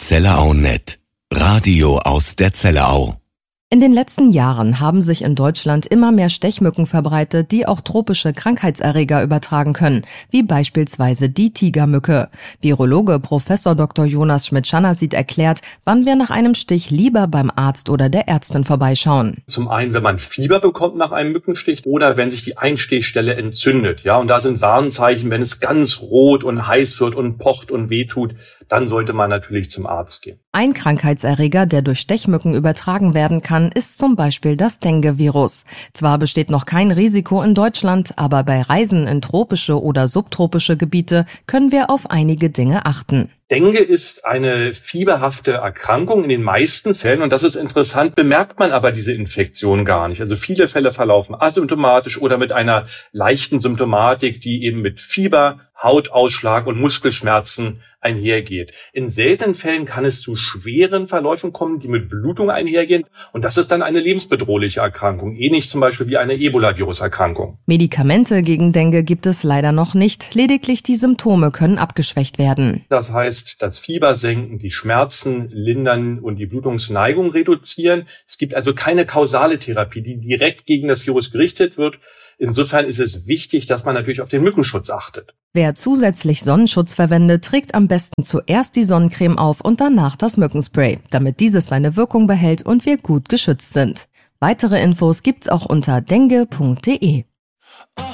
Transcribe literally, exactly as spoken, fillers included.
Zellerau Punkt net. Radio aus der Zellerau. In den letzten Jahren haben sich in Deutschland immer mehr Stechmücken verbreitet, die auch tropische Krankheitserreger übertragen können, wie beispielsweise die Tigermücke. Virologe Professor Doktor Jonas Schmidt-Schanasit erklärt, wann wir nach einem Stich lieber beim Arzt oder der Ärztin vorbeischauen. Zum einen, wenn man Fieber bekommt nach einem Mückenstich oder wenn sich die Einstichstelle entzündet. Ja, und da sind Warnzeichen, wenn es ganz rot und heiß wird und pocht und wehtut, dann sollte man natürlich zum Arzt gehen. Ein Krankheitserreger, der durch Stechmücken übertragen werden kann, ist zum Beispiel das Dengue-Virus. Zwar besteht noch kein Risiko in Deutschland, aber bei Reisen in tropische oder subtropische Gebiete können wir auf einige Dinge achten. Dengue ist eine fieberhafte Erkrankung in den meisten Fällen und das ist interessant, bemerkt man aber diese Infektion gar nicht. Also viele Fälle verlaufen asymptomatisch oder mit einer leichten Symptomatik, die eben mit Fieber, Hautausschlag und Muskelschmerzen einhergeht. In seltenen Fällen kann es zu schweren Verläufen kommen, die mit Blutung einhergehen und das ist dann eine lebensbedrohliche Erkrankung, ähnlich zum Beispiel wie eine Ebola-Virus-Erkrankung. Medikamente gegen Dengue gibt es leider noch nicht, lediglich die Symptome können abgeschwächt werden. Das heißt, das Fieber senken, die Schmerzen lindern und die Blutungsneigung reduzieren. Es gibt also keine kausale Therapie, die direkt gegen das Virus gerichtet wird. Insofern ist es wichtig, dass man natürlich auf den Mückenschutz achtet. Wer zusätzlich Sonnenschutz verwendet, trägt am besten zuerst die Sonnencreme auf und danach das Mückenspray, damit dieses seine Wirkung behält und wir gut geschützt sind. Weitere Infos gibt's auch unter dengue punkt de.